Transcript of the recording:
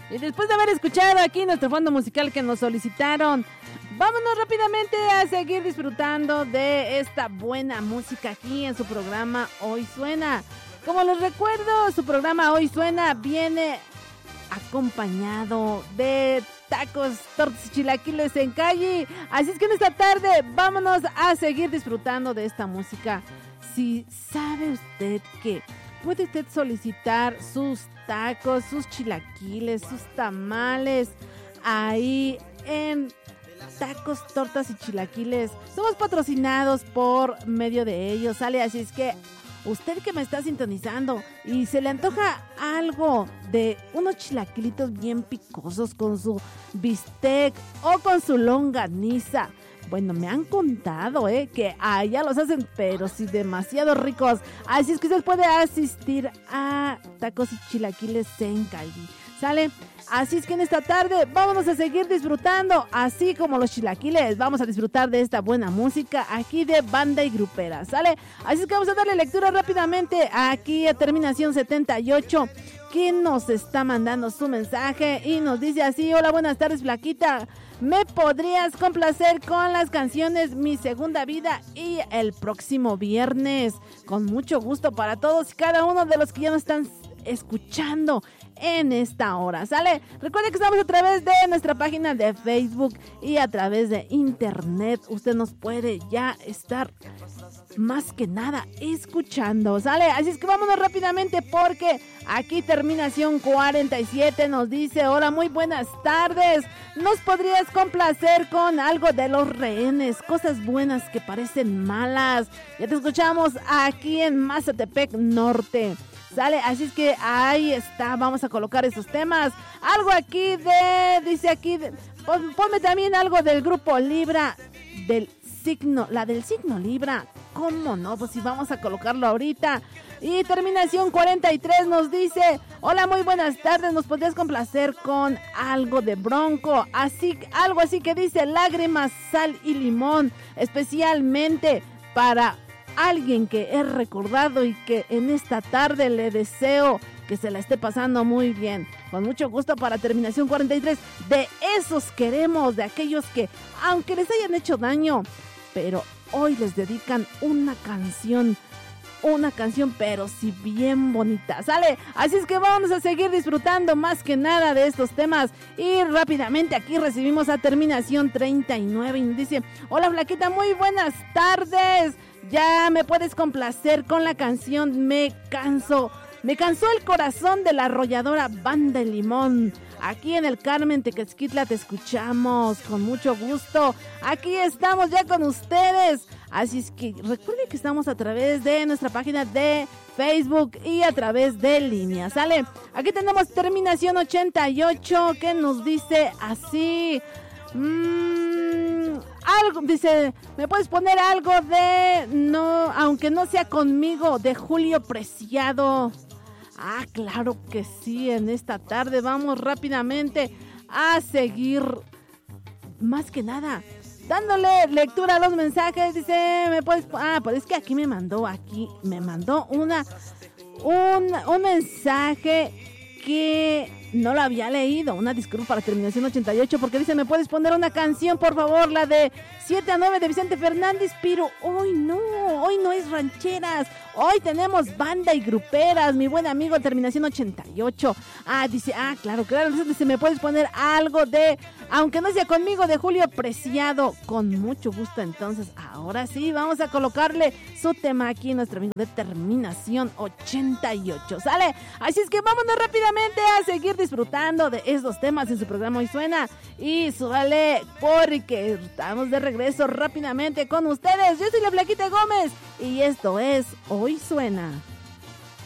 Y después de haber escuchado aquí nuestro fondo musical que nos solicitaron, vámonos rápidamente a seguir disfrutando de esta buena música aquí en su programa Hoy Suena. Como les recuerdo, su programa Hoy Suena viene acompañado de tacos, tortas y chilaquiles en calle. Así es que en esta tarde vámonos a seguir disfrutando de esta música. Si sabe usted que puede usted solicitar sus tacos, sus chilaquiles, sus tamales ahí en Tacos, Tortas y Chilaquiles. Somos patrocinados por medio de ellos, ¿sale? Así es que usted que me está sintonizando y se le antoja algo de unos chilaquilitos bien picosos con su bistec o con su longaniza. Bueno, me han contado, que allá los hacen, pero sí demasiado ricos. Así es que usted puede asistir a Tacos y Chilaquiles en Cali, ¿sale? Así es que en esta tarde vámonos a seguir disfrutando, así como los chilaquiles. Vamos a disfrutar de esta buena música aquí de banda y grupera, ¿sale? Así es que vamos a darle lectura rápidamente aquí a terminación 78. ¿Quién nos está mandando su mensaje? Y nos dice así: hola, buenas tardes, flaquita. ¿Me podrías complacer con las canciones Mi Segunda Vida y El Próximo Viernes? Con mucho gusto para todos y cada uno de los que ya nos están escuchando en esta hora, ¿sale? Recuerden que estamos a través de nuestra página de Facebook y a través de internet. Usted nos puede ya estar más que nada escuchando, ¿sale? Así es que vámonos rápidamente porque aquí terminación 47 nos dice: hola, muy buenas tardes. ¿Nos podrías complacer con algo de Los Rehenes? Cosas buenas que parecen malas. Ya te escuchamos aquí en Mazatepec Norte, ¿sale? Así es que ahí está, vamos a colocar esos temas. Algo aquí dice aquí, ponme también algo del grupo Libra, la del signo Libra. ¿Cómo no? Pues sí, vamos a colocarlo ahorita. Y terminación 43 nos dice: hola, muy buenas tardes, ¿nos podrías complacer con algo de Bronco? Algo así que dice: lágrimas, sal y limón, especialmente para alguien que he recordado y que en esta tarde le deseo que se la esté pasando muy bien. Con mucho gusto para terminación 43. De esos queremos, de aquellos que, aunque les hayan hecho daño, pero hoy les dedican una canción pero sí bien bonita, ¿sale? Así es que vamos a seguir disfrutando más que nada de estos temas. Y rápidamente aquí recibimos a terminación 39 y nos dice: hola, flaquita, muy buenas tardes. Ya me puedes complacer con la canción Me cansó el corazón, de la arrolladora Banda El Limón. Aquí en el Carmen Tequesquitla te escuchamos con mucho gusto. Aquí estamos ya con ustedes. Así es que recuerden que estamos a través de nuestra página de Facebook y a través de línea, ¿sale? Aquí tenemos terminación 88 que nos dice así: algo, dice, ¿me puedes poner algo de No, aunque no sea conmigo, de Julio Preciado? Ah, claro que sí, en esta tarde vamos rápidamente a seguir, más que nada, dándole lectura a los mensajes. Dice, ¿me puedes? Pues es que aquí me mandó un mensaje que no lo había leído. Una disculpa para terminación 88, porque dice: ¿me puedes poner una canción, por favor? La de 7 a 9 de Vicente Fernández. Pero hoy no es rancheras. Hoy tenemos banda y gruperas, mi buen amigo, terminación 88. Dice, claro. Dice, ¿me puedes poner algo de Aunque no sea conmigo, de Julio Preciado? Con mucho gusto. Entonces, ahora sí, vamos a colocarle su tema aquí, nuestro amigo de terminación 88, ¿sale? Así es que vámonos rápidamente a seguir disfrutando de estos temas en su programa Hoy Suena. Y súbale, porque estamos de regreso rápidamente con ustedes. Yo soy la Flaquita Gómez y esto es Hoy Suena.